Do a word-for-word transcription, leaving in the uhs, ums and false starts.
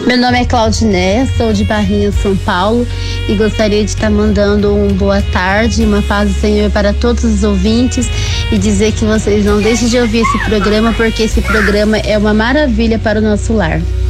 Meu nome é Claudiné, sou de Barrinha, São Paulo, e gostaria de estar mandando um boa tarde, uma paz do Senhor para todos os ouvintes e dizer que vocês não deixem de ouvir esse programa, porque esse programa é uma maravilha para o nosso lar.